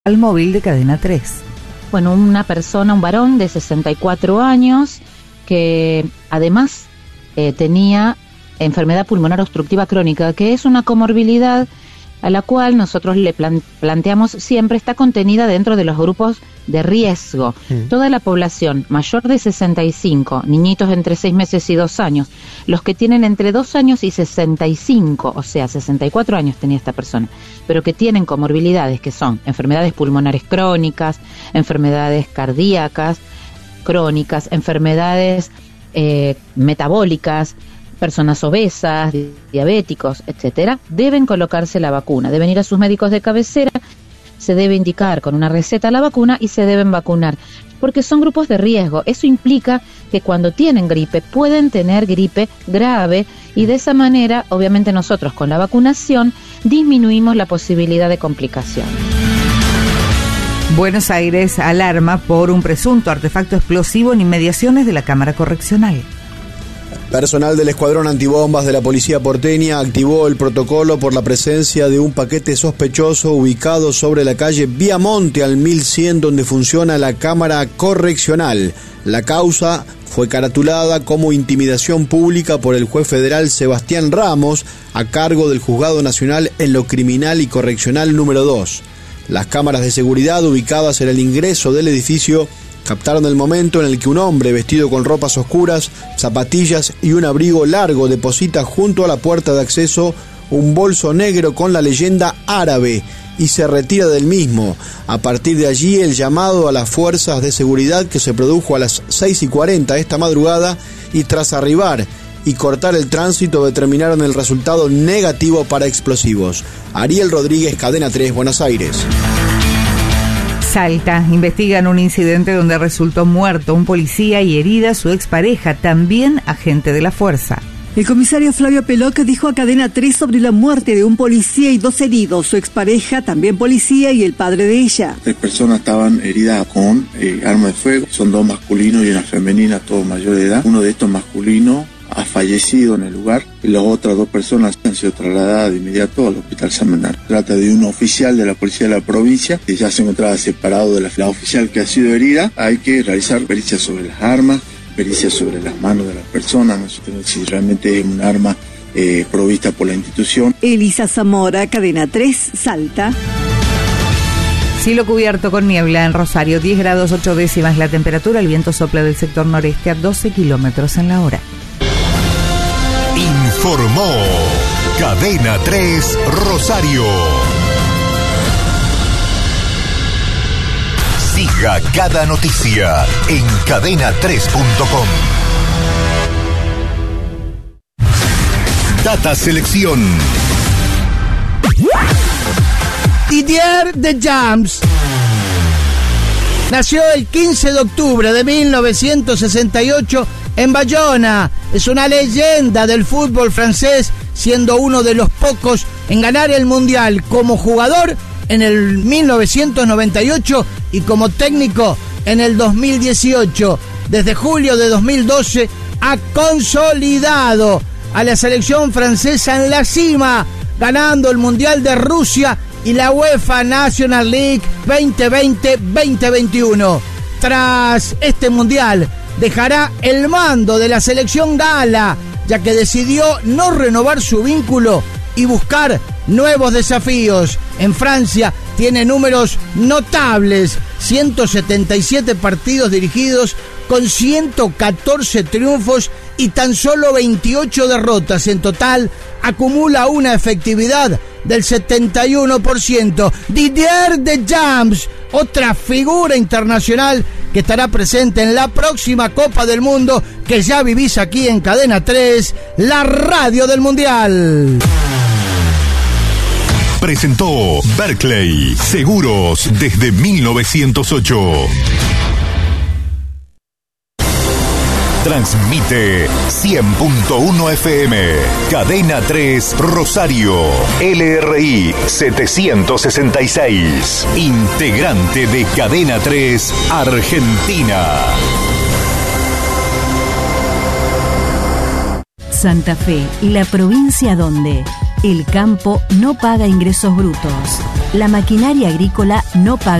al móvil de Cadena 3. Bueno, una persona, un varón de 64 años, que además tenía enfermedad pulmonar obstructiva crónica, que es una comorbilidad a la cual nosotros le planteamos siempre está contenida dentro de los grupos de riesgo. Toda la población mayor de 65, niñitos entre 6 meses y 2 años, los que tienen entre 2 años y 65, o sea, 64 años tenía esta persona, pero que tienen comorbilidades que son enfermedades pulmonares crónicas, enfermedades cardíacas crónicas, enfermedades metabólicas, personas obesas, diabéticos, etcétera, deben colocarse la vacuna, deben ir a sus médicos de cabecera, se debe indicar con una receta la vacuna y se deben vacunar, porque son grupos de riesgo. Eso implica que cuando tienen gripe pueden tener gripe grave y de esa manera, obviamente nosotros con la vacunación disminuimos la posibilidad de complicación. Buenos Aires alarma por un presunto artefacto explosivo en inmediaciones de la Cámara Correccional. Personal del Escuadrón Antibombas de la Policía Porteña activó el protocolo por la presencia de un paquete sospechoso ubicado sobre la calle Viamonte al 1100, donde funciona la Cámara Correccional. La causa fue caratulada como intimidación pública por el juez federal Sebastián Ramos, a cargo del Juzgado Nacional en lo Criminal y Correccional número 2. Las cámaras de seguridad ubicadas en el ingreso del edificio captaron el momento en el que un hombre vestido con ropas oscuras, zapatillas y un abrigo largo deposita junto a la puerta de acceso un bolso negro con la leyenda árabe y se retira del mismo. A partir de allí, el llamado a las fuerzas de seguridad que se produjo a las 6:40 esta madrugada y tras arribar y cortar el tránsito determinaron el resultado negativo para explosivos. Ariel Rodríguez, Cadena 3, Buenos Aires. Salta, investigan un incidente donde resultó muerto un policía y herida su expareja, también agente de la fuerza. El comisario Flavio Peloc dijo a Cadena 3 sobre la muerte de un policía y 2 heridos, su expareja, también policía, y el padre de ella. 3 personas estaban heridas con arma de fuego, son 2 masculinos y una femenina, todos mayores de edad. Uno de estos masculinos ha fallecido en el lugar y las otras 2 personas han sido trasladadas de inmediato al Hospital San Bernardo. Trata de un oficial de la policía de la provincia que ya se encontraba separado de la oficial que ha sido herida. Hay que realizar pericias sobre las armas, pericias sobre las manos de las personas, no sé si realmente es un arma provista por la institución. Elisa Zamora, Cadena 3, Salta. Cielo cubierto con niebla en Rosario, 10 grados 8 décimas la temperatura, el viento sopla del sector noreste a 12 kilómetros en la hora. Informó Cadena 3 Rosario. Siga cada noticia en cadena3.com. Data Selección. Didier Deschamps nació el 15 de octubre de 1968 en Bayona. Es una leyenda del fútbol francés, siendo uno de los pocos en ganar el Mundial como jugador en el 1998 y como técnico en el 2018. Desde julio de 2012 ha consolidado a la selección francesa en la cima, ganando el Mundial de Rusia y la UEFA National League 2020-2021. Tras este Mundial, dejará el mando de la selección gala, ya que decidió no renovar su vínculo y buscar nuevos desafíos. En Francia tiene números notables, 177 partidos dirigidos con 114 triunfos y tan solo 28 derrotas. En total acumula una efectividad del 71%. Didier Deschamps, otra figura internacional que estará presente en la próxima Copa del Mundo que ya vivís aquí en Cadena 3, la radio del Mundial. Presentó Berkeley, seguros desde 1908. Transmite 100.1 FM, Cadena 3 Rosario, LRI 766, integrante de Cadena 3 Argentina. Santa Fe, la provincia donde el campo no paga ingresos brutos. La maquinaria agrícola no paga